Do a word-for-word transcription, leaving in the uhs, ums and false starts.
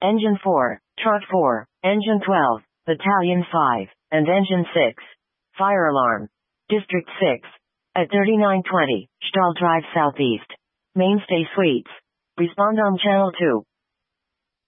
Engine four, Truck four, Engine twelve, Battalion five, and Engine six. Fire alarm. District six. At thirty-nine twenty, Stahl Drive Southeast. Mainstay Suites. Respond on Channel two.